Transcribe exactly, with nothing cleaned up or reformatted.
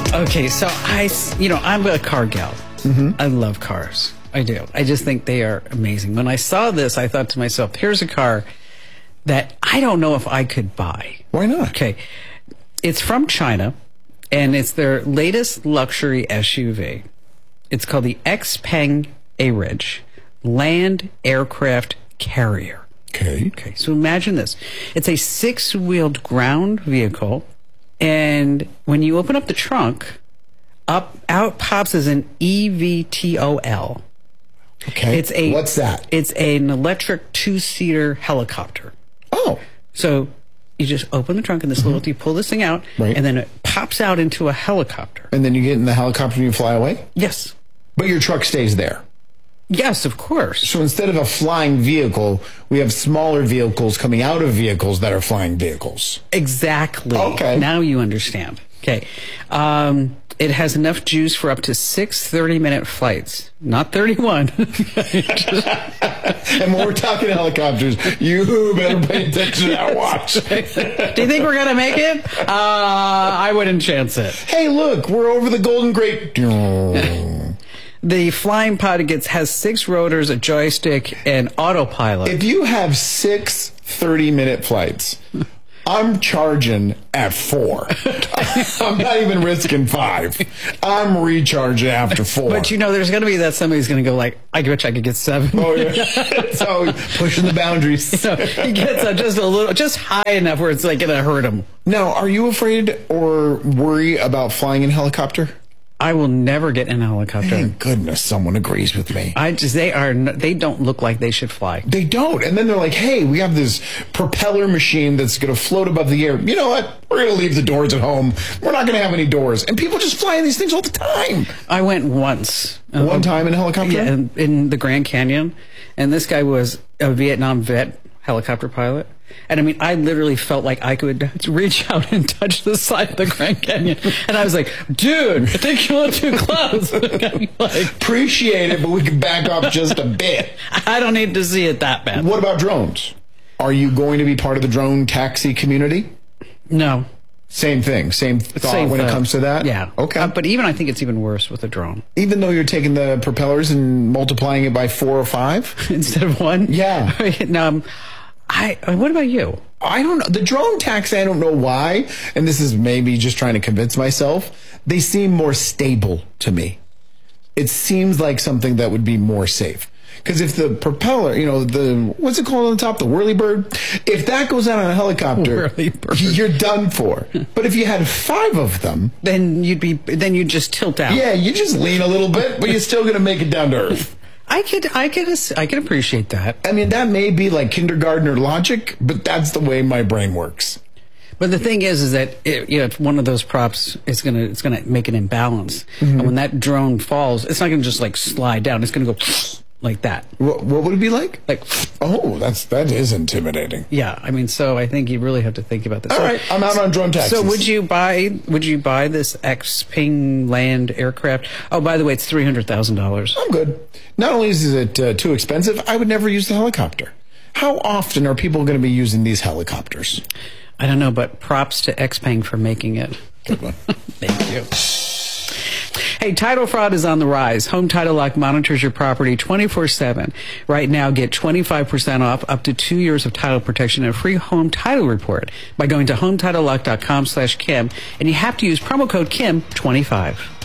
Okay, so I, s- you know, I'm a car gal. Mm-hmm. I love cars. I do. I just think they are amazing. When I saw this, I thought to myself, here's a car that I don't know if I could buy. Why not? Okay. It's from China, and it's their latest luxury S U V. It's called the Xpeng A-Ridge Land Aircraft Carrier. Okay. Okay, so imagine this. It's a six-wheeled ground vehicle, and when you open up the trunk, up out pops as an E V T O L. Okay. It's a What's that? It's an electric two-seater helicopter. Oh. So you just open the trunk and this little, you pull this thing out, Right. and then it pops out into a helicopter. And then you get in the helicopter and you fly away? Yes. But your truck stays there. Yes, of course. So instead of a flying vehicle, we have smaller vehicles coming out of vehicles that are flying vehicles. Exactly. Okay. Now you understand. Okay. Um, it has enough juice for up to six thirty-minute flights. Not thirty-one. And when we're talking helicopters, you better pay attention to that watch. Do you think we're going to make it? Uh, I wouldn't chance it. Hey, look, we're over the Golden Gate. The flying pod gets has six rotors, a joystick, and autopilot. If you have six thirty-minute flights, I'm charging at four. I'm not even risking five. I'm recharging after four. But you know, there's going to be that somebody's going to go like, I bet I could get seven. Oh, yeah. So pushing the boundaries. So he gets uh, just a little, just high enough where it's like going to hurt him. Now, are you afraid or worry about flying in a helicopter? I will never get in a helicopter. Thank goodness someone agrees with me. I just, they are, n- they don't look like they should fly. They don't. And then they're like, hey, we have this propeller machine that's going to float above the air. You know what? We're going to leave the doors at home. We're not going to have any doors. And people just fly in these things all the time. I went once. One uh, time in a helicopter? Yeah, in, in the Grand Canyon. And this guy was a Vietnam vet helicopter pilot. And I mean, I literally felt like I could reach out and touch the side of the Grand Canyon. And I was like, dude, I think you went too close. Like, Appreciate it, but we can back off just a bit. I don't need to see it that bad. What about drones? Are you going to be part of the drone taxi community? No. Same thing. Same thought Same when thing. it comes to that? Yeah. Okay. Uh, but even I think it's even worse with a drone. Even though you're taking the propellers and multiplying it by four or five? Instead of one? Yeah. no, um, I, I, what about you? I don't know. The drone taxi, I don't know why, and this is maybe just trying to convince myself, they seem more stable to me. It seems like something that would be more safe. Because if the propeller, you know, the, what's it called on the top? The whirlybird? If that goes out on a helicopter, Whirlybird. you're done for. But if you had five of them, Then you'd be, then you'd just tilt out. yeah, you just lean a little bit, but you're still going to make it down to earth. I could, I could, I could appreciate that. I mean, that may be like kindergartner logic, but that's the way my brain works. But the thing is, is that it, you know, it's one of those props. It's gonna, it's gonna make an imbalance. Mm-hmm. And when that drone falls, it's not gonna just like slide down. It's gonna go like that. What, what would it be like? Like, Oh, that's that is intimidating. yeah. I mean, so I think you really have to think about this. All so, right, I'm out on drone taxis. So would you buy? Would you buy this Xpeng Land aircraft? Oh, by the way, it's three hundred thousand dollars. I'm good. Not only is it uh, too expensive, I would never use the helicopter. How often are people going to be using these helicopters? I don't know, but props to Xpeng for making it. Good one. Thank you. Hey, title fraud is on the rise. Home Title Lock monitors your property twenty-four seven. Right now, get twenty-five percent off up to two years of title protection and a free home title report by going to home title lock dot com slash Kim. And you have to use promo code Kim twenty-five.